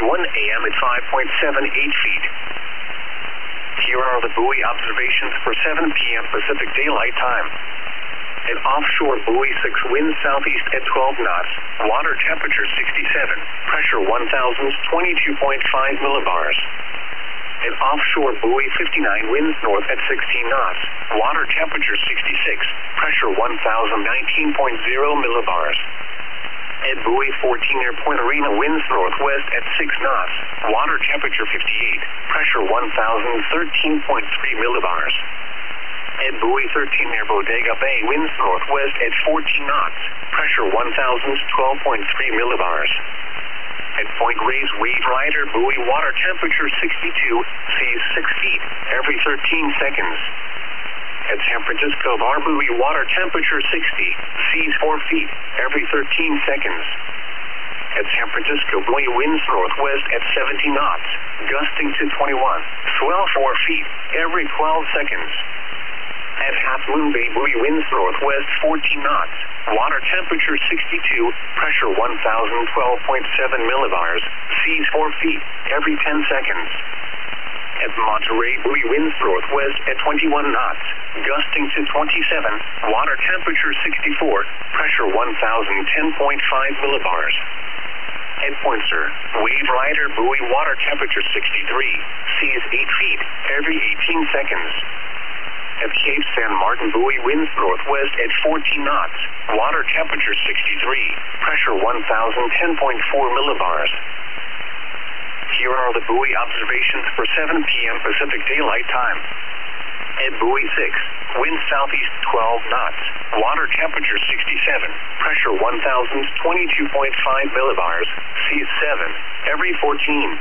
a.m. at 5.78 feet. Here are the buoy observations for 7 p.m. Pacific Daylight Time. At offshore buoy 6, wind southeast at 12 knots, water temperature 67, pressure 1,022.5 millibars. At offshore buoy 59, winds north at 16 knots, water temperature 66, pressure 1,019.0 millibars. At buoy 14 near Point Arena, winds northwest at 6 knots, water temperature 58, pressure 1,013.3 millibars. At buoy 13 near Bodega Bay, winds northwest at 14 knots, pressure 1,012.3 millibars. At Point Reyes, Wave Rider buoy, water temperature 62, seas 6 feet every 13 seconds. At San Francisco Bar buoy, water temperature 60, seas 4 feet every 13 seconds. At San Francisco buoy, winds northwest at 70 knots, gusting to 21, swell 4 feet every 12 seconds. At Half Moon Bay buoy, winds northwest 14 knots, water temperature 62, pressure 1,012.7 millibars, seas 4 feet every 10 seconds. At Monterey buoy, winds northwest at 21 knots, gusting to 27, water temperature 64, pressure 1,010.5 millibars. At Poinsett, Wave Rider buoy, water temperature 63, seas 8 feet every 18 seconds. At Cape San Martin buoy, winds northwest at 14 knots, water temperature 63, pressure 1,010.4 millibars. Here are the buoy observations for 7 p.m. Pacific Daylight Time. At buoy 6, wind southeast 12 knots, water temperature 67, pressure 1,022.5 millibars, seas 7 every 14.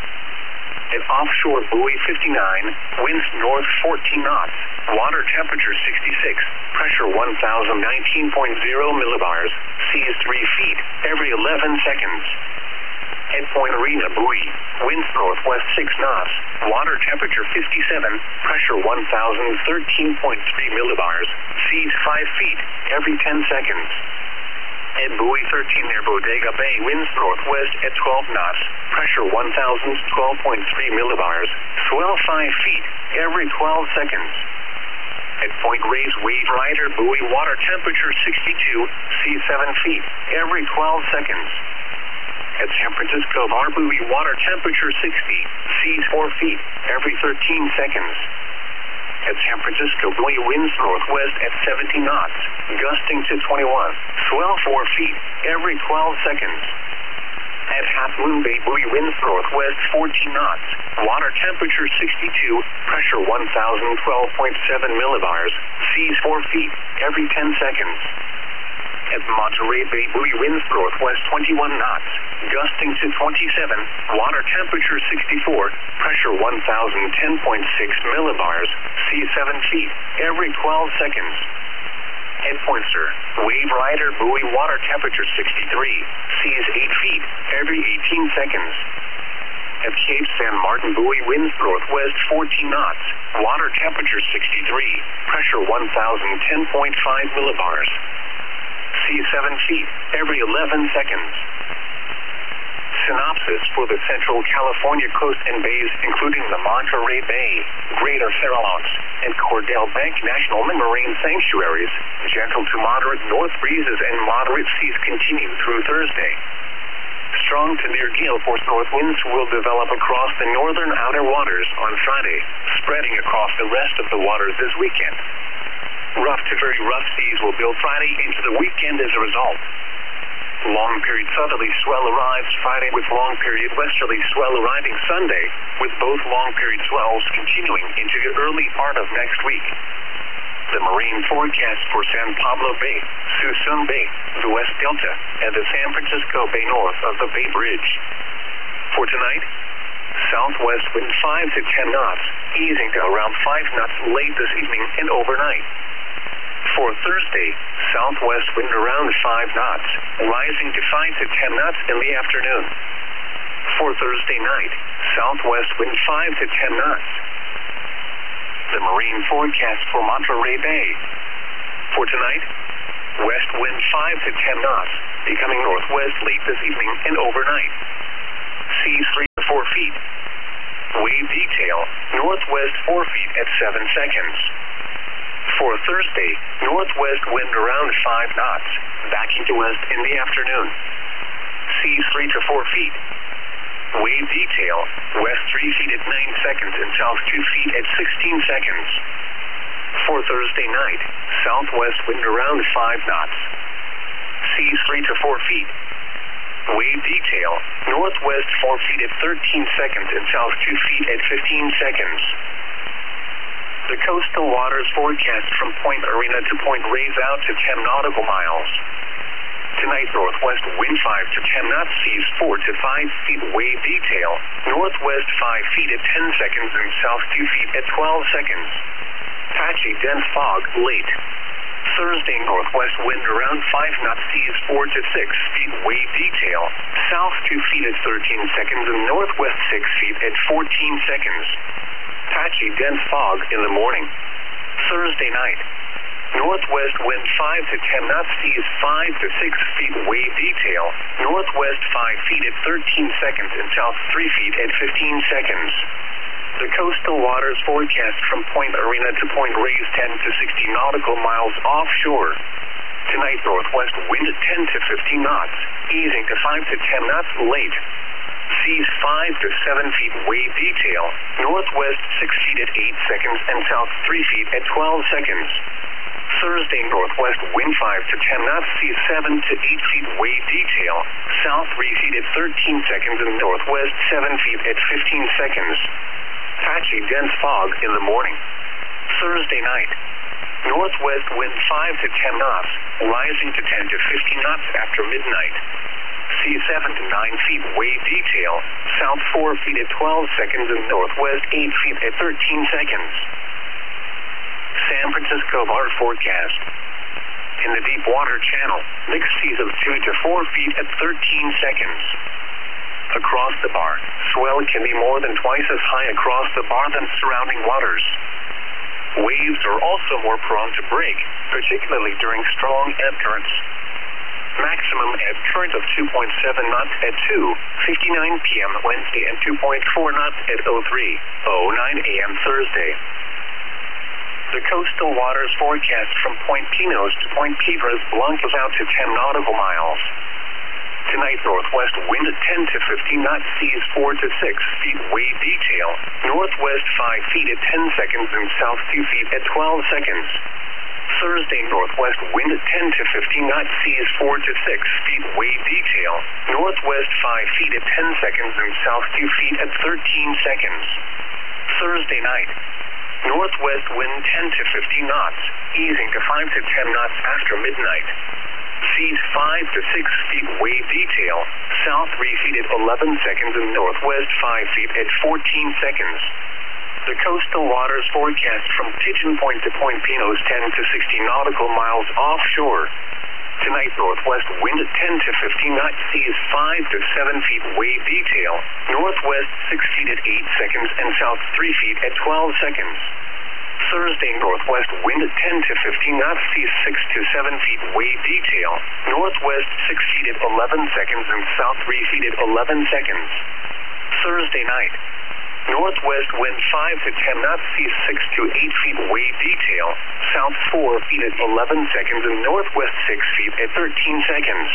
At offshore buoy 59, winds north 14 knots, water temperature 66, pressure 1,019.0 millibars, seas 3 feet every 11 seconds. At Point Arena buoy, winds northwest 6 knots, water temperature 57, pressure 1,013.3 millibars, seas 5 feet every 10 seconds. At buoy 13 near Bodega Bay, winds northwest at 12 knots, pressure 1,012.3 millibars, swell 5 feet every 12 seconds. At Point Reyes, Wave Rider buoy, water temperature 62, seas 7 feet every 12 seconds. At San Francisco Bar buoy, water temperature 60, seas 4 feet every 13 seconds. At San Francisco buoy, winds northwest at 70 knots, gusting to 21, swell 4 feet every 12 seconds. At Half Moon Bay buoy, winds northwest 14 knots, water temperature 62, pressure 1,012.7 millibars, seas 4 feet every 10 seconds. At Monterey Bay buoy, winds northwest 21 knots, gusting to 27, water temperature 64, pressure 1,010.6 millibars, seas 7 feet every 12 seconds. At Poinsett, Wave Rider buoy, water temperature 63, seas 8 feet every 18 seconds. At Cape San Martin buoy, winds northwest 14 knots, water temperature 63, pressure 1,010.5 millibars. Seas 7 feet every 11 seconds. Synopsis for the Central California coast and bays, including the Monterey Bay, Greater Farallones, and Cordell Bank National Marine Sanctuaries. Gentle to moderate north breezes and moderate seas continue through Thursday. Strong to near gale force north winds will develop across the northern outer waters on Friday, spreading across the rest of the waters this weekend. Rough to very rough seas will build Friday into the weekend as a result. Long period southerly swell arrives Friday with long period westerly swell arriving Sunday, with both long period swells continuing into the early part of next week. The marine forecast for San Pablo Bay, Suisun Bay, the West Delta, and the San Francisco Bay north of the Bay Bridge. For tonight, southwest wind 5 to 10 knots, easing to around 5 knots late this evening and overnight. For Thursday, southwest wind around 5 knots, rising to 5 to 10 knots in the afternoon. For Thursday night, southwest wind 5 to 10 knots. The marine forecast for Monterey Bay. For tonight, west wind 5 to 10 knots, becoming northwest late this evening and overnight. Seas 3 to 4 feet. Wave detail, northwest 4 feet at 7 seconds. For Thursday, northwest wind around 5 knots, backing to west in the afternoon. Seas 3 to 4 feet. Wave detail, west 3 feet at 9 seconds and south 2 feet at 16 seconds. For Thursday night, southwest wind around 5 knots. Seas 3 to 4 feet. Wave detail, northwest 4 feet at 13 seconds and south 2 feet at 15 seconds. The coastal waters forecast from Point Arena to Point Reyes out to 10 nautical miles. Tonight, northwest wind 5 to 10 knots, seas 4 to 5 feet. Wave detail, northwest 5 feet at 10 seconds and south 2 feet at 12 seconds. Patchy dense fog late. Thursday, northwest wind around 5 knots, seas 4 to 6 feet. Wave detail, south 2 feet at 13 seconds and northwest 6 feet at 14 seconds. Patchy dense fog in the morning. Thursday night, northwest wind 5 to 10 knots, seas 5 to 6 feet. Wave detail, northwest 5 feet at 13 seconds and south 3 feet at 15 seconds. The coastal waters forecast from Point Arena to Point Reyes 10 to 60 nautical miles offshore. Tonight, northwest wind 10 to 15 knots, easing to 5 to 10 knots late. Seas 5 to 7 feet. Wave detail, northwest 6 feet at 8 seconds and south 3 feet at 12 seconds. Thursday, northwest wind 5 to 10 knots, seas 7 to 8 feet. Wave detail, south 3 feet at 13 seconds and northwest 7 feet at 15 seconds. Patchy dense fog in the morning. Thursday night, northwest wind 5 to 10 knots, rising to 10 to 15 knots after midnight. Seas 7 to 9 feet. Wave detail, south 4 feet at 12 seconds and northwest 8 feet at 13 seconds. San Francisco bar forecast. In the deep water channel, mixed seas of 2 to 4 feet at 13 seconds. Across the bar, swell can be more than twice as high across the bar than surrounding waters. Waves are also more prone to break, particularly during strong ebb currents. Maximum ebb current of 2.7 knots at 2:59 p.m. Wednesday and 2.4 knots at 03:09 a.m. Thursday. The coastal waters forecast from Point Pinos to Point Piedras Blancas out to 10 nautical miles. Tonight, northwest wind 10 to 15 knots, seas 4 to 6 feet. Wave detail, northwest 5 feet at 10 seconds and south 2 feet at 12 seconds. Thursday, northwest wind 10 to 15 knots, seas 4 to 6 feet. Wave detail, northwest 5 feet at 10 seconds and south 2 feet at 13 seconds. Thursday night, northwest wind 10 to 15 knots, easing to 5 to 10 knots after midnight. Seas 5 to 6 feet. Wave detail, south 3 feet at 11 seconds and northwest 5 feet at 14 seconds. The coastal waters forecast from Pigeon Point to Point Pinos 10 to 60 nautical miles offshore. Tonight, northwest wind 10 to 15 knots, seas 5 to 7 feet. Wave detail, northwest 6 feet at 8 seconds and south 3 feet at 12 seconds. Thursday, northwest wind 10 to 15 knots, seas 6 to 7 feet. Wave detail, northwest 6 feet at 11 seconds and south 3 feet at 11 seconds. Thursday night, northwest wind 5 to 10 knots, seas 6 to 8 feet. Wave detail, south 4 feet at 11 seconds and northwest 6 feet at 13 seconds.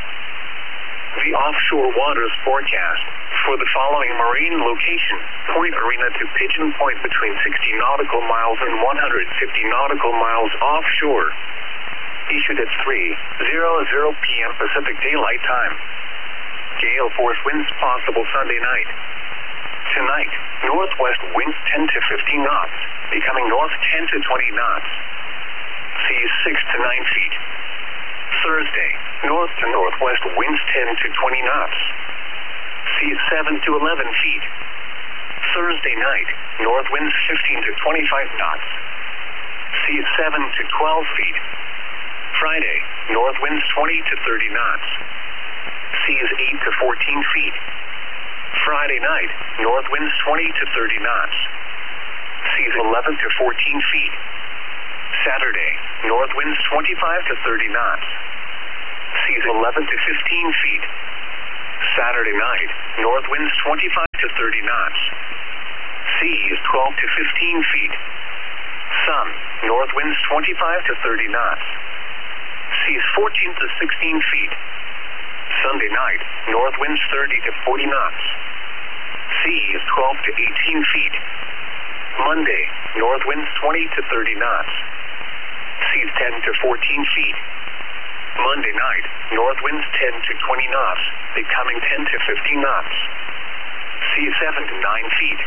The offshore waters forecast for the following marine location: Point Arena to Pigeon Point between 60 nautical miles and 150 nautical miles offshore. Issued at 3:00 p.m. Pacific Daylight Time. Gale force winds possible Sunday night. Tonight, northwest winds 10 to 15 knots, becoming north 10 to 20 knots. Seas 6 to 9 feet. Thursday, north to northwest winds 10 to 20 knots. Seas 7 to 11 feet. Thursday night, north winds 15 to 25 knots. Seas 7 to 12 feet. Friday, north winds 20 to 30 knots. Seas 8 to 14 feet. Friday night, north winds 20 to 30 knots. Seas 11 to 14 feet. Saturday, north winds 25 to 30 knots. Seas 11 to 15 feet. Saturday night, north winds 25 to 30 knots. Seas 12 to 15 feet. Sun, north winds 25 to 30 knots. Seas 14 to 16 feet. Sunday night, north winds 30 to 40 knots. Seas 12 to 18 feet. Monday, north winds 20 to 30 knots. Seas 10 to 14 feet. Monday night, north winds 10 to 20 knots, becoming 10 to 15 knots. Seas 7 to 9 feet.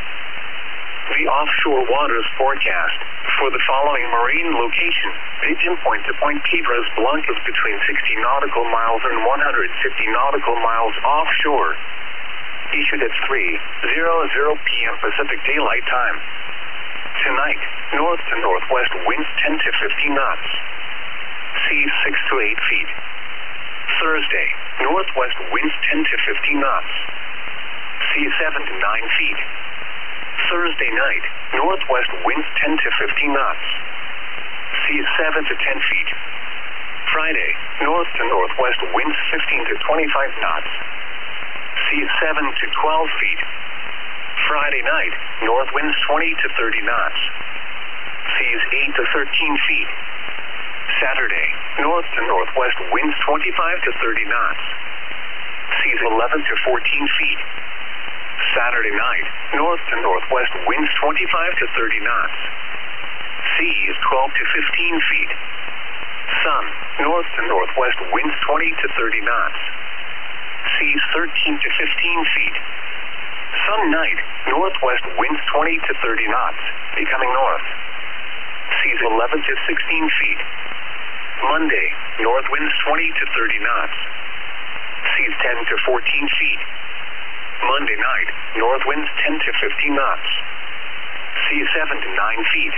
The offshore waters forecast for the following marine location: Pigeon Point to Point Piedras Blancas between 60 nautical miles and 150 nautical miles offshore. Issued at 3:00 p.m. Pacific Daylight Time. Tonight, north to northwest winds 10 to 15 knots. Seas 6 to 8 feet. Thursday, northwest winds 10 to 15 knots. Seas 7 to 9 feet. Thursday night, northwest winds 10 to 15 knots. Seas 7 to 10 feet. Friday, north to northwest winds 15 to 25 knots. Seas 7 to 12 feet. Friday night, north winds 20 to 30 knots. Seas 8 to 13 feet. Saturday, north to northwest winds 25 to 30 knots. Seas 11 to 14 feet. Saturday night, north to northwest winds 25 to 30 knots. Seas 12 to 15 feet. Sun, north to northwest winds 20 to 30 knots. Seas 13 to 15 feet. Sun night, northwest winds 20 to 30 knots, becoming north. Seas 11 to 16 feet. Monday, north winds 20 to 30 knots. Seas 10 to 14 feet. Monday night, north winds 10 to 15 knots. Seas 7 to 9 feet.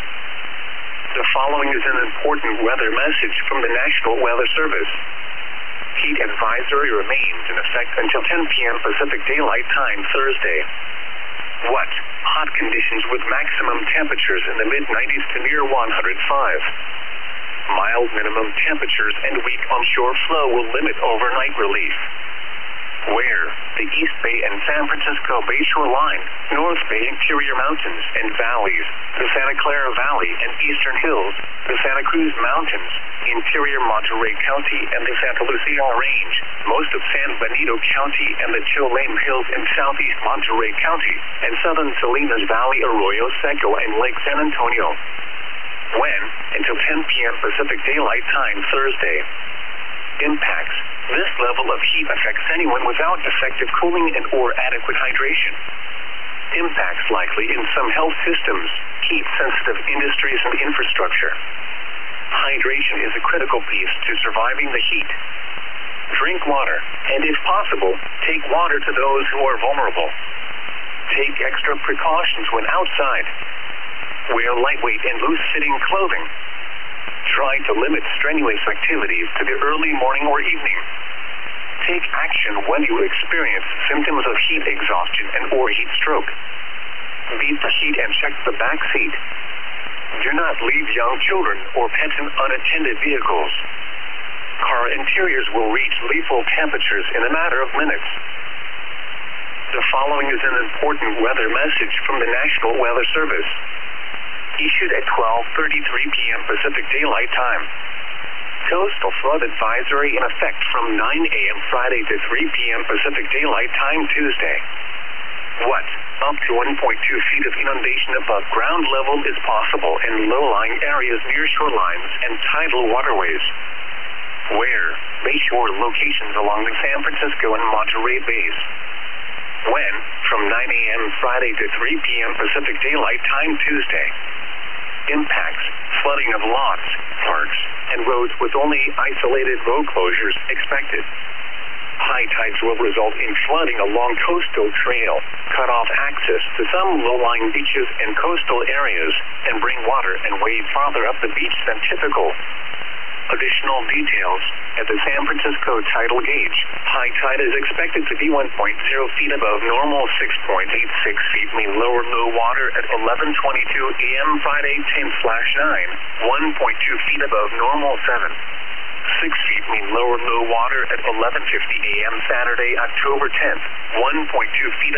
The following is an important weather message from the National Weather Service. Heat advisory remains in effect until 10 p.m. Pacific Daylight Time Thursday. What? Hot conditions with maximum temperatures in the mid-90s to near 105. Mild minimum temperatures and weak onshore flow will limit overnight relief. Where? The East Bay and San Francisco Bayshore line, North Bay interior mountains and valleys, the Santa Clara Valley and Eastern Hills, the Santa Cruz Mountains, interior Monterey County and the Santa Lucia Range, most of San Benito County and the Chilean Hills in southeast Monterey County, and southern Salinas Valley, Arroyo Seco, and Lake San Antonio. When? Until 10 p.m. Pacific Daylight Time Thursday. Impacts. This level of heat affects anyone without effective cooling and or adequate hydration. Impacts likely in some health systems, heat-sensitive industries and infrastructure. Hydration is a critical piece to surviving the heat. Drink water, and if possible, take water to those who are vulnerable. Take extra precautions when outside. Wear lightweight and loose-fitting clothing. Try to limit strenuous activities to the early morning or evening. Take action when you experience symptoms of heat exhaustion and or heat stroke. Beat the heat and check the back seat. Do not leave young children or pets in unattended vehicles. Car interiors will reach lethal temperatures in a matter of minutes. The following is an important weather message from the National Weather Service. Issued at 12:33 p.m. Pacific Daylight Time. Coastal flood advisory in effect from 9 a.m. Friday to 3 p.m. Pacific Daylight Time Tuesday. What? Up to 1.2 feet of inundation above ground level is possible in low-lying areas near shorelines and tidal waterways. Where? Bayshore locations along the San Francisco and Monterey Bays. When? From 9 a.m. Friday to 3 p.m. Pacific Daylight Time Tuesday. Impacts. Flooding of lots, parks, and roads with only isolated road closures expected. High tides will result in flooding along coastal trail, cut off access to some low-lying beaches and coastal areas, and bring water and wave farther up the beach than typical. Additional details. At the San Francisco tidal gauge, high tide is expected to be 1.0 feet above normal, 6.86 feet mean lower low water at 11:22 a.m. Friday 10/9, 1.2 feet above normal 7. 6 feet mean low or low water at 11:50 a.m. Saturday, October 10th. 1.2 feet